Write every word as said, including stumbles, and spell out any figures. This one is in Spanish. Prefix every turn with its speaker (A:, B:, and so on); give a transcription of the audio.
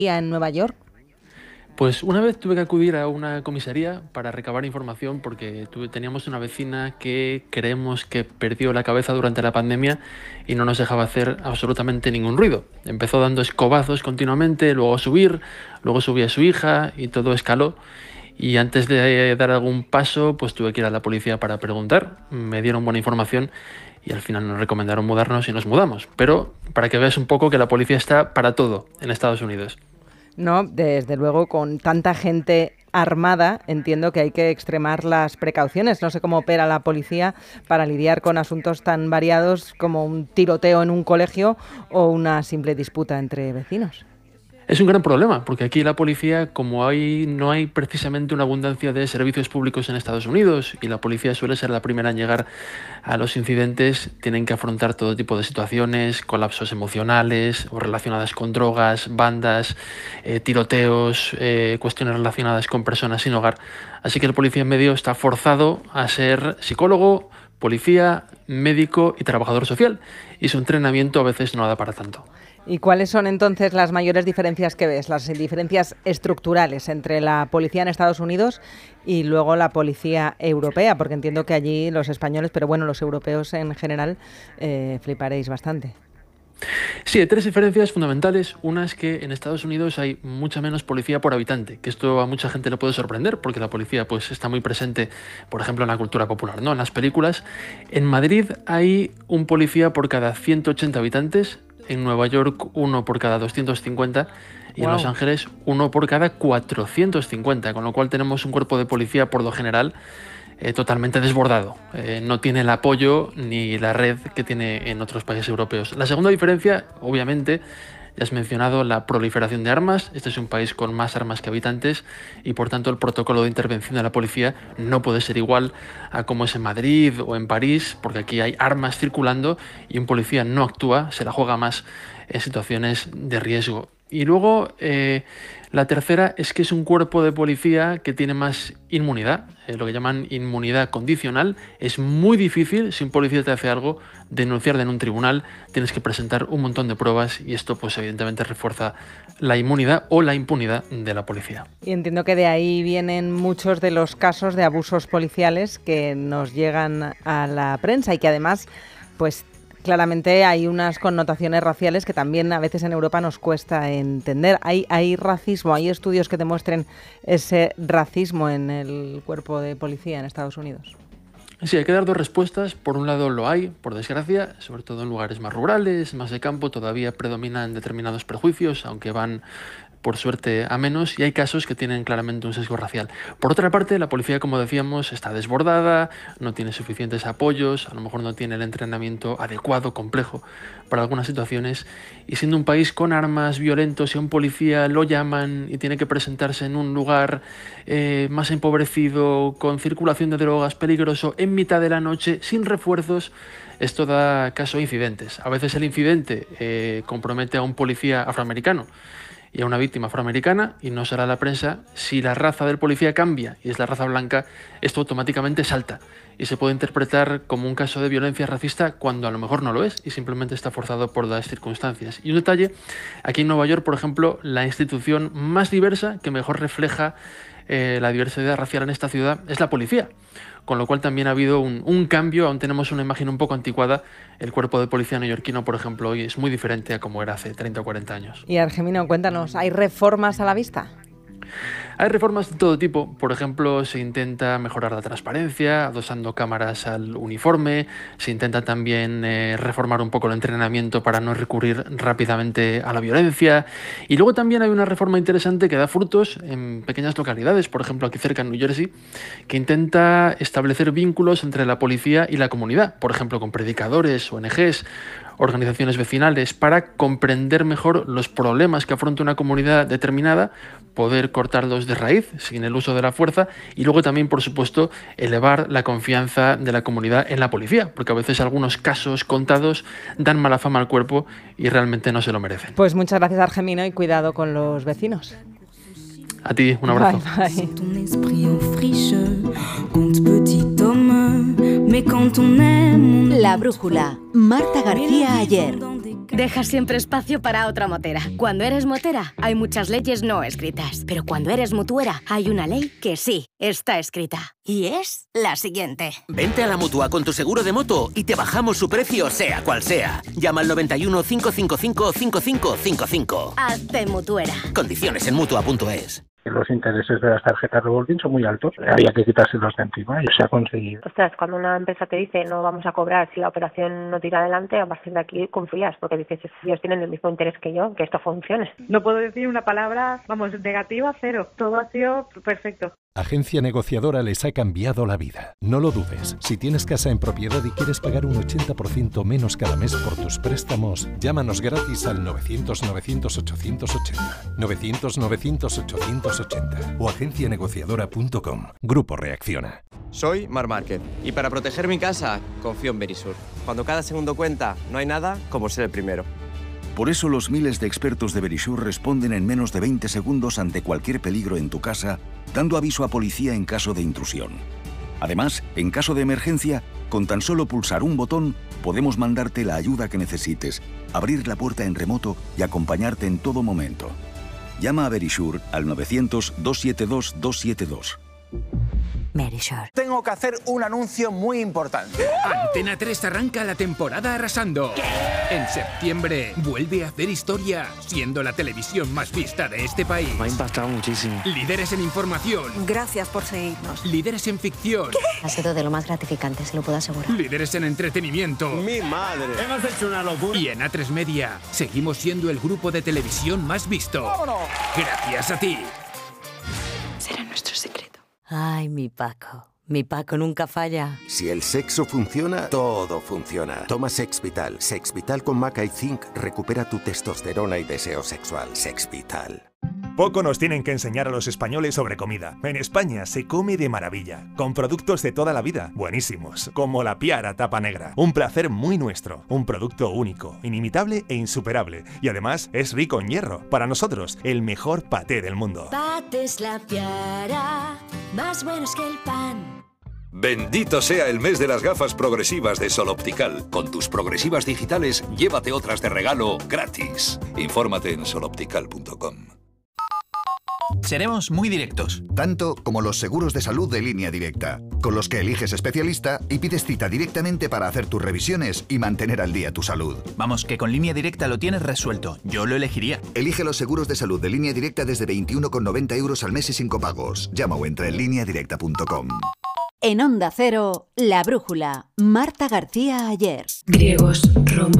A: en Nueva York?
B: Pues una vez tuve que acudir a una comisaría para recabar información porque tuve- teníamos una vecina que creemos que perdió la cabeza durante la pandemia y no nos dejaba hacer absolutamente ningún ruido. Empezó dando escobazos continuamente, luego a subir, luego subía a su hija y todo escaló. Y antes de dar algún paso, pues tuve que ir a la policía para preguntar. Me dieron buena información y al final nos recomendaron mudarnos y nos mudamos. Pero para que veas un poco que la policía está para todo en Estados Unidos.
A: No, desde luego, con tanta gente armada, entiendo que hay que extremar las precauciones. No sé cómo opera la policía para lidiar con asuntos tan variados como un tiroteo en un colegio o una simple disputa entre vecinos.
B: Es un gran problema, porque aquí la policía, como hay, no hay precisamente una abundancia de servicios públicos en Estados Unidos y la policía suele ser la primera en llegar a los incidentes, tienen que afrontar todo tipo de situaciones, colapsos emocionales o relacionadas con drogas, bandas, eh, tiroteos, eh, cuestiones relacionadas con personas sin hogar. Así que el policía en medio está forzado a ser psicólogo, policía, médico y trabajador social, y su entrenamiento a veces no da para tanto.
A: ¿Y cuáles son entonces las mayores diferencias que ves, las diferencias estructurales entre la policía en Estados Unidos y luego la policía europea? Porque entiendo que allí los españoles, pero bueno, los europeos en general, eh, fliparéis bastante.
B: Sí, hay tres diferencias fundamentales. Una es que en Estados Unidos hay mucha menos policía por habitante, que esto a mucha gente le puede sorprender, porque la policía pues está muy presente, por ejemplo, en la cultura popular, ¿no? En las películas. En Madrid hay un policía por cada ciento ochenta habitantes, en Nueva York uno por cada doscientos cincuenta y en Los
A: Wow.
B: Ángeles uno por cada cuatrocientos cincuenta, con lo cual tenemos un cuerpo de policía por lo general eh, totalmente desbordado. Eh, no tiene el apoyo ni la red que tiene en otros países europeos. La segunda diferencia, obviamente, ya has mencionado la proliferación de armas. Este es un país con más armas que habitantes y por tanto el protocolo de intervención de la policía no puede ser igual a como es en Madrid o en París, porque aquí hay armas circulando y un policía no actúa, se la juega más en situaciones de riesgo. Y luego eh, la tercera es que es un cuerpo de policía que tiene más inmunidad, eh, lo que llaman inmunidad condicional. Es muy difícil, si un policía te hace algo, denunciarle en un tribunal, tienes que presentar un montón de pruebas y esto pues evidentemente refuerza la inmunidad o la impunidad de la policía.
A: Y entiendo que de ahí vienen muchos de los casos de abusos policiales que nos llegan a la prensa y que además, pues claramente hay unas connotaciones raciales que también a veces en Europa nos cuesta entender. ¿Hay, hay racismo, hay estudios que demuestren ese racismo en el cuerpo de policía en Estados Unidos?
B: Sí, hay que dar dos respuestas. Por un lado lo hay, por desgracia, sobre todo en lugares más rurales, más de campo, todavía predominan determinados prejuicios, aunque van por suerte a menos, y hay casos que tienen claramente un sesgo racial. Por otra parte, la policía, como decíamos, está desbordada, no tiene suficientes apoyos, a lo mejor no tiene el entrenamiento adecuado, complejo para algunas situaciones, y siendo un país con armas, violentos, si a un policía lo llaman y tiene que presentarse en un lugar eh, más empobrecido, con circulación de drogas, peligroso, en mitad de la noche, sin refuerzos, esto da caso a incidentes. A veces el incidente eh, compromete a un policía afroamericano y a una víctima afroamericana y no será la prensa. Si la raza del policía cambia y es la raza blanca, esto automáticamente salta y se puede interpretar como un caso de violencia racista cuando a lo mejor no lo es y simplemente está forzado por las circunstancias. Y un detalle, aquí en Nueva York, por ejemplo, la institución más diversa que mejor refleja eh, la diversidad racial en esta ciudad es la policía. Con lo cual también ha habido un, un cambio, aún tenemos una imagen un poco anticuada. El cuerpo de policía neoyorquino, por ejemplo, hoy es muy diferente a como era hace treinta o cuarenta años.
A: Y Argemino, cuéntanos, ¿hay reformas a la vista?
B: Hay reformas de todo tipo. Por ejemplo, se intenta mejorar la transparencia, adosando cámaras al uniforme. Se intenta también eh, reformar un poco el entrenamiento para no recurrir rápidamente a la violencia. Y luego también hay una reforma interesante que da frutos en pequeñas localidades, por ejemplo aquí cerca en New Jersey, que intenta establecer vínculos entre la policía y la comunidad, por ejemplo con predicadores, O N Ges, organizaciones vecinales, para comprender mejor los problemas que afronta una comunidad determinada, poder cortarlos de raíz sin el uso de la fuerza y luego también, por supuesto, elevar la confianza de la comunidad en la policía, porque a veces algunos casos contados dan mala fama al cuerpo y realmente no se lo merecen.
A: Pues muchas gracias, Argemino, y cuidado con los vecinos.
B: A ti, un abrazo.
A: Bye, bye.
C: La brújula, Marta García Ayer. Deja siempre espacio para otra motera. Cuando eres motera, hay muchas leyes no escritas. Pero cuando eres mutuera, hay una ley que sí está escrita. Y es la siguiente.
D: Vente a la Mutua con tu seguro de moto y te bajamos su precio, sea cual sea. Llama al noventa y uno, cinco cinco cinco, cinco cinco cinco cinco.
C: Hazte mutuera.
D: Condiciones en mutua punto es.
E: Los intereses de las tarjetas revolving son muy altos. Había que quitárselos de encima y se ha conseguido.
F: Ostras, cuando una empresa te dice no vamos a cobrar si la operación no tira adelante, a partir de aquí confías, porque dices, ellos tienen el mismo interés que yo, que esto funcione.
G: No puedo decir una palabra, vamos, negativa, cero. Todo ha sido perfecto.
H: Agencia Negociadora les ha cambiado la vida. No lo dudes. Si tienes casa en propiedad y quieres pagar un ochenta por ciento menos cada mes por tus préstamos, llámanos gratis al novecientos, novecientos, ochocientos ochenta. novecientos, novecientos, ochocientos ochenta o agencia negociadora punto com. Grupo Reacciona.
I: Soy Mar Márquez y para proteger mi casa confío en Verisur. Cuando cada segundo cuenta, no hay nada como ser el primero.
J: Por eso los miles de expertos de Verisur responden en menos de veinte segundos ante cualquier peligro en tu casa, dando aviso a policía en caso de intrusión. Además, en caso de emergencia, con tan solo pulsar un botón, podemos mandarte la ayuda que necesites, abrir la puerta en remoto y acompañarte en todo momento. Llama a Verisur al novecientos, doscientos setenta y dos, doscientos setenta y dos.
K: Verisur.
L: Tengo que hacer un anuncio muy importante.
M: Antena tres arranca la temporada arrasando. ¿Qué? En septiembre vuelve a hacer historia, siendo la televisión más vista de este país.
N: Me ha impactado muchísimo.
M: Líderes en información.
K: Gracias por seguirnos.
M: Líderes en ficción.
K: ¿Qué? Ha sido de lo más gratificante, se lo puedo asegurar.
M: Líderes en entretenimiento.
L: ¡Mi madre!
M: Hemos hecho una locura. Y en A tres Media seguimos siendo el grupo de televisión más visto.
L: ¡Vámonos!
M: Gracias a ti.
K: Será nuestro secreto. Ay, mi Paco. Mi Paco nunca falla.
O: Si el sexo funciona, todo funciona. Toma Sex Vital. Sex Vital con maca y zinc recupera tu testosterona y deseo sexual. Sex Vital.
P: Poco nos tienen que enseñar a los españoles sobre comida. En España se come de maravilla, con productos de toda la vida, buenísimos, como la Piara Tapa Negra. Un placer muy nuestro, un producto único, inimitable e insuperable. Y además es rico en hierro. Para nosotros, el mejor paté del mundo.
Q: Patés La Piara, más buenos que el pan.
R: Bendito sea el mes de las gafas progresivas de Sol Optical. Con tus progresivas digitales, llévate otras de regalo gratis. Infórmate en sol optical punto com.
S: Seremos muy directos.
T: Tanto como los seguros de salud de Línea Directa, con los que eliges especialista y pides cita directamente para hacer tus revisiones y mantener al día tu salud.
S: Vamos, que con Línea Directa lo tienes resuelto. Yo lo elegiría.
T: Elige los seguros de salud de Línea Directa desde veintiuno con noventa euros al mes y sin copagos. Llama o entra en línea directa punto com.
U: En Onda Cero, La Brújula. Marta García Ayer.
V: Griegos, Roma.